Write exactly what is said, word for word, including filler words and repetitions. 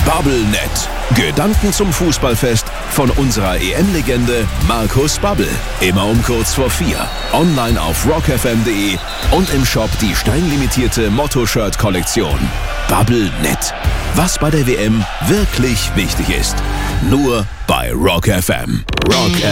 Bubblenet. Gedanken zum Fußballfest von unserer E M-Legende Markus Babbel. Immer um kurz vor vier. Online auf rock f m punkt de und im Shop die steinlimitierte Motto-Shirt-Kollektion. Bubblenet. Was bei der W M wirklich wichtig ist. Nur bei Rock F M. Rock